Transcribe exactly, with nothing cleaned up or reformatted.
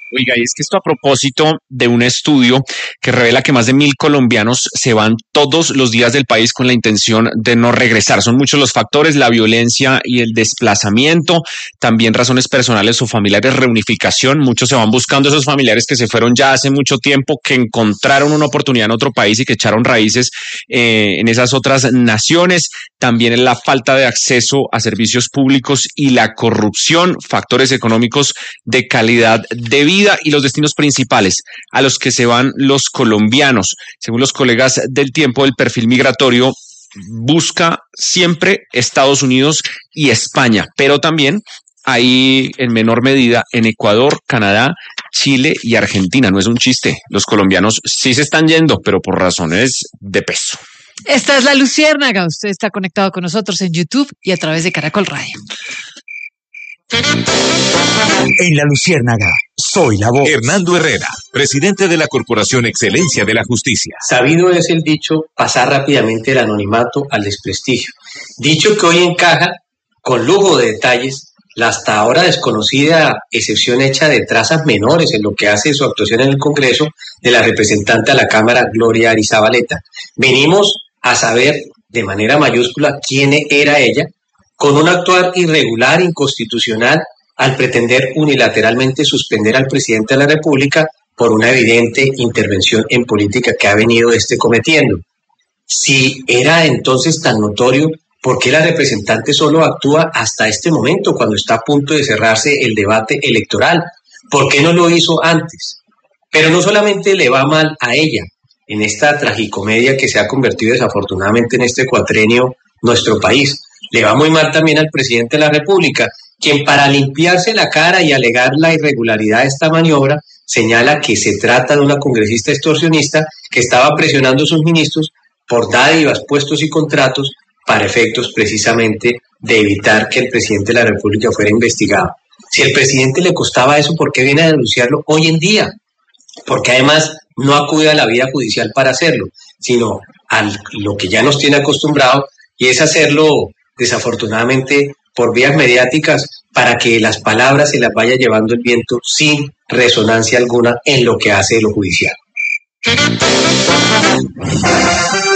Oiga, y es que esto a propósito de un estudio que revela que más de mil colombianos se van todos los días del país con la intención de no regresar. Son muchos los factores, la violencia y el desplazamiento, también razones personales o familiares, reunificación. Muchos se van buscando esos familiares que se fueron ya hace mucho tiempo, que encontraron una oportunidad en otro país y que echaron raíces eh, en esas otras naciones. También la falta de acceso a servicios públicos y la corrupción, factores económicos de calidad de vida y los destinos principales a los que se van los colombianos. Según los colegas del Tiempo, el perfil migratorio busca siempre Estados Unidos y España, pero también hay en menor medida en Ecuador, Canadá, Chile y Argentina. No es un chiste, los colombianos sí se están yendo, pero por razones de peso. Esta es La Luciérnaga. Usted está conectado con nosotros en YouTube y a través de Caracol Radio. En La Luciérnaga, soy la voz. Hernando Herrera, presidente de la Corporación Excelencia de la Justicia. Sabido es el dicho, pasar rápidamente del anonimato al desprestigio. Dicho que hoy encaja, con lujo de detalles, la hasta ahora desconocida excepción hecha de trazas menores en lo que hace su actuación en el Congreso de la representante a la Cámara, Gloria Arizabaleta. Venimos a saber de manera mayúscula quién era ella, con un actuar irregular, inconstitucional, al pretender unilateralmente suspender al presidente de la República por una evidente intervención en política que ha venido este cometiendo. Si era entonces tan notorio, ¿por qué la representante solo actúa hasta este momento, cuando está a punto de cerrarse el debate electoral? ¿Por qué no lo hizo antes? Pero no solamente le va mal a ella, en esta tragicomedia que se ha convertido desafortunadamente en este cuatrenio nuestro país. Le va muy mal también al presidente de la República, quien para limpiarse la cara y alegar la irregularidad de esta maniobra, señala que se trata de una congresista extorsionista que estaba presionando a sus ministros por dádivas, puestos y contratos para efectos precisamente de evitar que el presidente de la República fuera investigado. Si al presidente le costaba eso, ¿por qué viene a denunciarlo hoy en día? Porque además no acude a la vía judicial para hacerlo, sino a lo que ya nos tiene acostumbrado, y es hacerlo desafortunadamente por vías mediáticas para que las palabras se las vaya llevando el viento sin resonancia alguna en lo que hace lo judicial.